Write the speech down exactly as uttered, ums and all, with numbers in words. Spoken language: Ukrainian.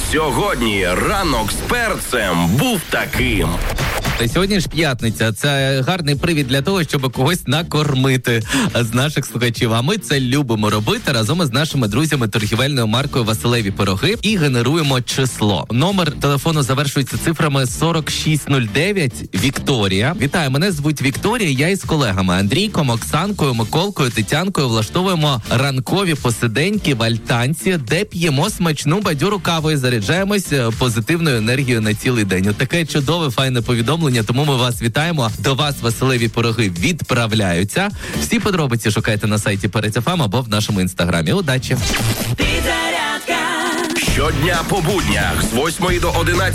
Сьогодні ранок з перцем був таким. Сьогодні ж п'ятниця. Це гарний привід для того, щоб когось накормити з наших слухачів. А ми це любимо робити разом із нашими друзями торгівельною маркою Василеві пироги і генеруємо число. Номер телефону завершується цифрами сорок шість нуль дев'ять. Вікторія. Вітаю, мене звуть Вікторія. Я із колегами Андрійком, Оксанкою, Миколкою, Тетянкою влаштовуємо ранкові посиденьки в альтанці, де п'ємо смачну бадьору каву і заряджаємось позитивною енергією на цілий день. От таке чудове, файне повідомлення. Тому ми вас вітаємо. До вас Василеві пироги відправляються. Всі подробиці шукайте на сайті Перець еф ем або в нашому інстаграмі. Удачі! Щодня по буднях з восьмої до одинадцятої